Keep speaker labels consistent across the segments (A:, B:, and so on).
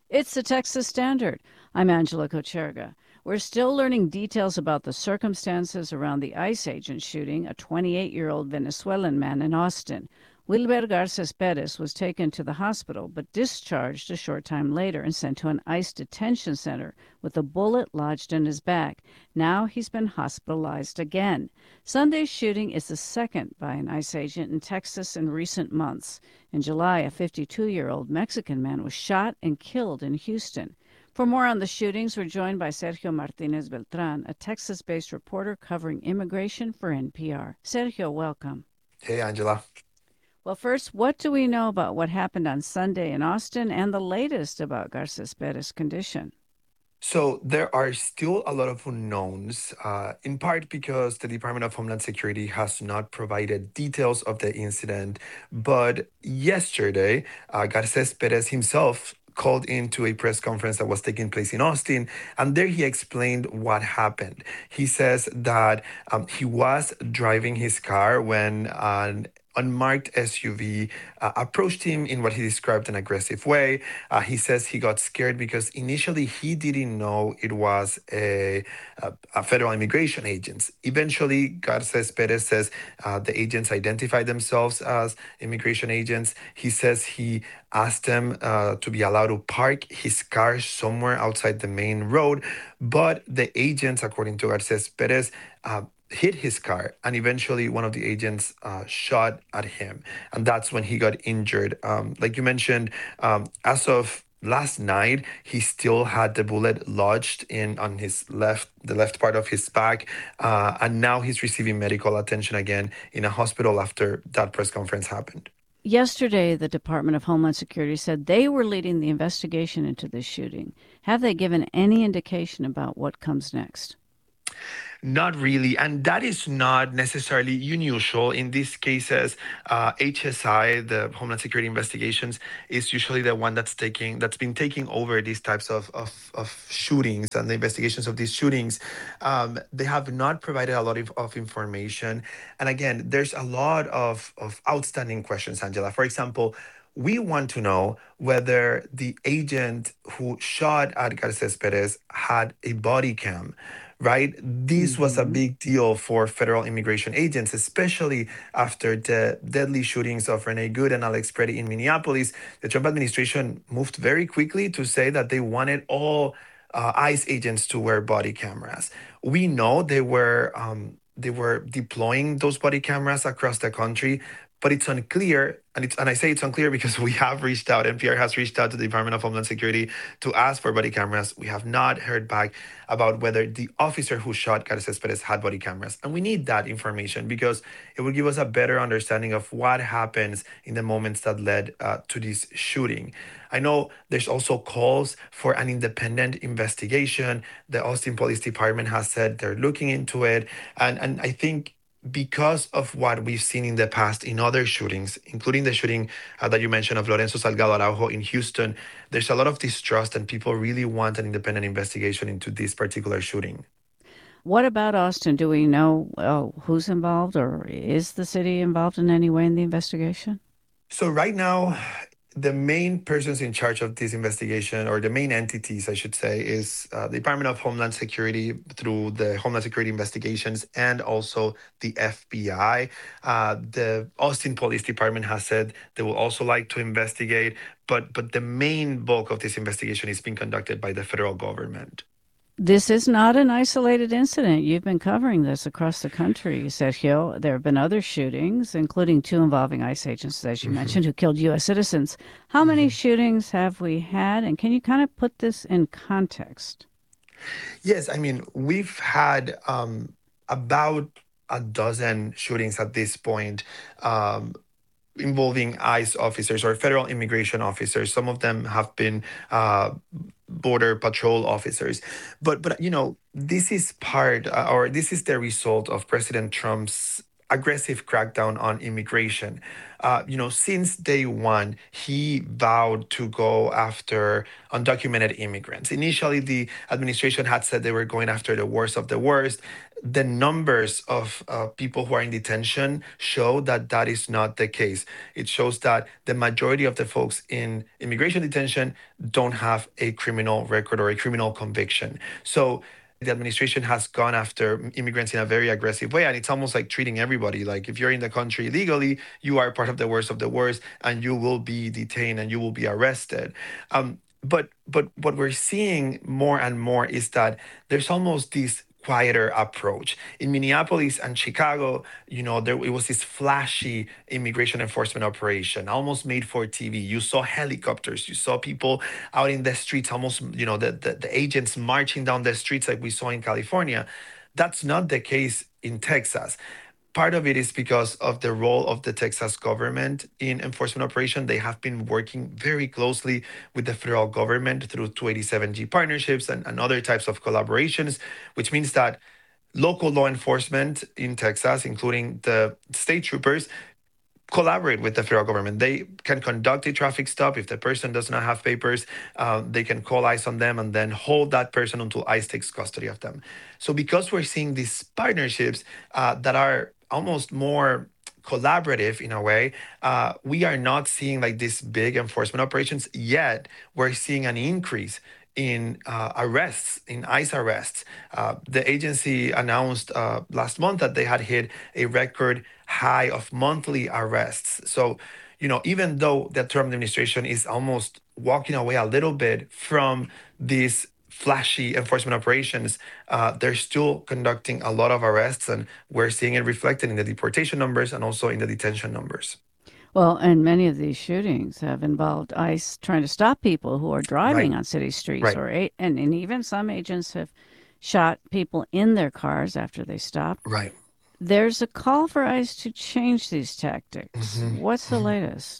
A: It's the Texas Standard. I'm Angela Kocherga. We're still learning details about the circumstances around the ICE agent shooting a 28-year-old Venezuelan man in Austin. Wilber Garces Perez was taken to the hospital but discharged a short time later and sent to an ICE detention center with a bullet lodged in his back. Now he's been hospitalized again. Sunday's shooting is the second by an ICE agent in Texas in recent months. In July, a 52-year-old Mexican man was shot and killed in Houston. For more on the shootings, we're joined by Sergio Martinez Beltran, a Texas-based reporter covering immigration for NPR. Sergio, welcome.
B: Hey, Angela.
A: Well, first, what do we know about what happened on Sunday in Austin and the latest about Garces Perez's condition?
B: So there are still a lot of unknowns, in part because the Department of Homeland Security has not provided details of the incident. But yesterday, Garces Perez himself called into a press conference that was taking place in Austin, and there he explained what happened. He says that he was driving his car when an unmarked SUV approached him in what he described an aggressive way. He says he got scared because initially he didn't know it was a federal immigration agents. Eventually, Garces Perez says the agents identified themselves as immigration agents. He says he asked them to be allowed to park his car somewhere outside the main road, but the agents, according to Garces Perez, hit his car, and eventually one of the agents shot at him, and that's when he got injured. Like you mentioned, as of last night, he still had the bullet lodged in on the left part of his back, and now he's receiving medical attention again in a hospital after that press conference happened.
A: Yesterday, the Department of Homeland Security said they were leading the investigation into this shooting. Have they given any indication about what comes next?
B: Not really, and that is not necessarily unusual in these cases. HSI, the Homeland Security Investigations, is usually the one that's been taking over these types of shootings and the investigations of these shootings. They have not provided a lot of information, and again, there's a lot of outstanding questions, Angela. For example, we want to know whether the agent who shot at Garces Perez had a body cam, right? This was a
A: Hmm.
B: big deal for federal immigration agents, especially after the deadly shootings of Renee Good and Alex Preddy in Minneapolis. The Trump administration moved very quickly to say that they wanted all ICE agents to wear body cameras. We know they were deploying those body cameras across the country, but it's unclear, and I say it's unclear because we have reached out. NPR has reached out to the Department of Homeland Security to ask for body cameras. We have not heard back about whether the officer who shot Garces Perez had body cameras, and we need that information because it will give us a better understanding of what happens in the moments that led to this shooting. I know there's also calls for an independent investigation. The Austin Police Department has said they're looking into it, and I think because of what we've seen in the past in other shootings, including the shooting that you mentioned of Lorenzo Salgado Araujo in Houston, there's a lot of distrust and people really want an independent investigation into this particular shooting.
A: What about Austin? Do we know who's involved or is the city involved in any way in the investigation?
B: So right now, the main persons in charge of this investigation, or the main entities, I should say, is the Department of Homeland Security through the Homeland Security Investigations and also the FBI. The Austin Police Department has said they will also like to investigate, but the main bulk of this investigation is being conducted by the federal government.
A: This is not an isolated incident. You've been covering this across the country, Sergio. There have been other shootings, including two involving ICE agents, as you
B: Mhm,
A: mentioned, who killed U.S. citizens. How many
B: mhm.
A: shootings have we had? And can you kind of put this in context?
B: Yes, I mean, we've had about a dozen shootings at this point. Um, Involving ICE officers or federal immigration officers. Some of them have been border patrol officers, but this is part or this is the result of President Trump's aggressive crackdown on immigration. Since day one, he vowed to go after undocumented immigrants. Initially, the administration had said they were going after the worst of the worst. The numbers of people who are in detention show that that is not the case. It shows that the majority of the folks in immigration detention don't have a criminal record or a criminal conviction. So the administration has gone after immigrants in a very aggressive way, and it's almost like treating everybody like if you're in the country illegally, you are part of the worst, and you will be detained and you will be arrested. But what we're seeing more and more is that there's almost this quieter approach. In Minneapolis and Chicago, there it was this flashy immigration enforcement operation, almost made for TV. You saw helicopters, you saw people out in the streets, almost, the agents marching down the streets like we saw in California. That's not the case in Texas. Part of it is because of the role of the Texas government in enforcement operation. They have been working very closely with the federal government through 287G partnerships and other types of collaborations, which means that local law enforcement in Texas, including the state troopers, collaborate with the federal government. They can conduct a traffic stop. If the person does not have papers, they can call ICE on them and then hold that person until ICE takes custody of them. So because we're seeing these partnerships that are almost more collaborative in a way, we are not seeing like these big enforcement operations yet. We're seeing an increase in arrests, in ICE arrests. The agency announced last month that they had hit a record high of monthly arrests. So, even though the Trump administration is almost walking away a little bit from these flashy enforcement operations, they're still conducting a lot of arrests, and we're seeing it reflected in the deportation numbers and also in the detention numbers.
A: Well, and many of these shootings have involved ICE trying to stop people who are driving
B: Right,
A: on city streets,
B: right,
A: and even some agents have shot people in their cars after they stopped.
B: right.
A: There's a call for ICE to change these tactics.
B: Mhm,
A: What's the
B: mhm.
A: latest?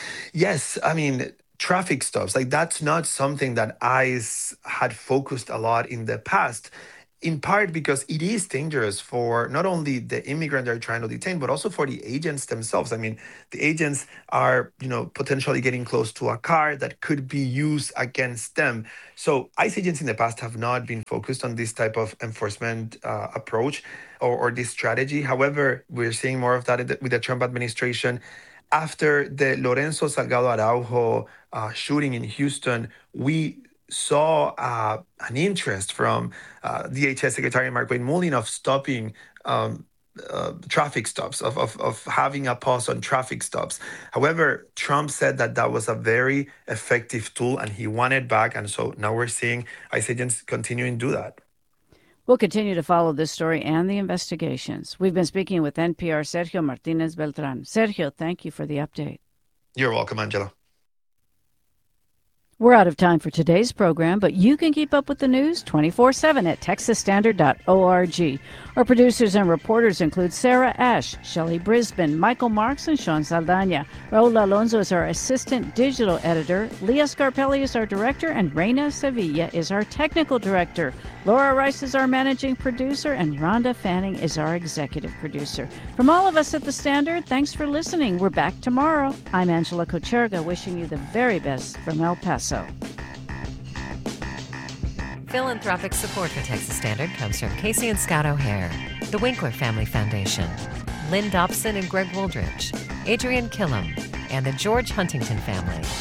B: Yes, I mean, traffic stops, like that's not something that ICE had focused a lot in the past, in part because it is dangerous for not only the immigrant they're trying to detain, but also for the agents themselves. I mean, the agents are, potentially getting close to a car that could be used against them. So ICE agents in the past have not been focused on this type of enforcement approach or this strategy. However, we're seeing more of that with the Trump administration. After the Lorenzo Salgado Araujo shooting in Houston, we saw an interest from DHS Secretary Mark Wayne Mullin of stopping traffic stops, of having a pause on traffic stops. However, Trump said that that was a very effective tool and he won it back. And so now we're seeing ICE agents continuing to do that.
A: We'll continue to follow this story and the investigations. We've been speaking with NPR Sergio Martinez Beltran. Sergio, thank you for the update.
B: You're welcome, Angela.
A: We're out of time for today's program, but you can keep up with the news 24/7 at texasstandard.org. Our producers and reporters include Sarah Ash, Shelley Brisbane, Michael Marks, and Sean Saldana. Raul Alonso is our assistant digital editor. Leah Scarpelli is our director, and Reina Sevilla is our technical director. Laura Rice is our managing producer, and Rhonda Fanning is our executive producer. From all of us at The Standard, thanks for listening. We're back tomorrow. I'm Angela Kocherga, wishing you the very best from El Paso.
C: Philanthropic support for Texas Standard comes from Casey and Scott O'Hare, the Winkler Family Foundation, Lynn Dobson and Greg Woldridge, Adrian Killam, and the George Huntington family.